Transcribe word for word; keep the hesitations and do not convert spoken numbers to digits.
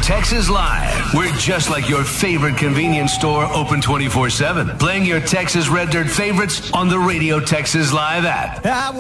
Texas Live. We're just like your favorite convenience store, open twenty-four seven. Playing your Texas Red Dirt favorites on the Radio Texas Live app.